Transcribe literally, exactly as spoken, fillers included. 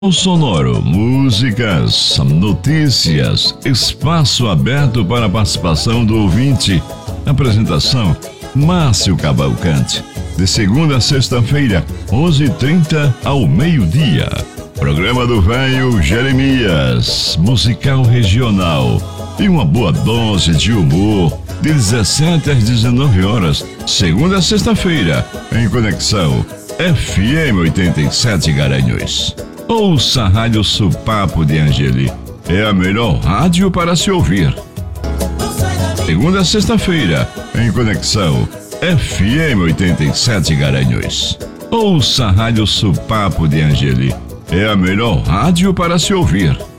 O sonoro, músicas, notícias, espaço aberto para a participação do ouvinte. Apresentação: Márcio Cavalcante. De segunda a sexta-feira, onze e trinta ao meio-dia. Programa do Velho Jeremias, musical regional. E uma boa dose de humor, de dezessete às dezenove horas, segunda a sexta-feira, em conexão F M oitenta e sete Garanhuns. Ouça a Rádio Supapo de Angeli. É a melhor rádio para se ouvir. Segunda a sexta-feira, em conexão F M oitenta e sete Garanhuns. Ouça a Rádio Supapo de Angeli. É a melhor rádio para se ouvir.